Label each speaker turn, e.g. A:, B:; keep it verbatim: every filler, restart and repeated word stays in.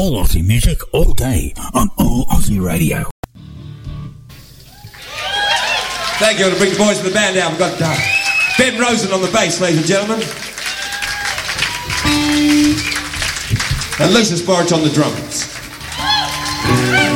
A: All Aussie music, all day, on All Aussie Radio.
B: Thank you. To bring the boys of the band out. We've got uh, Ben Rosen on the bass, ladies and gentlemen. And Lucius Borich on the drums.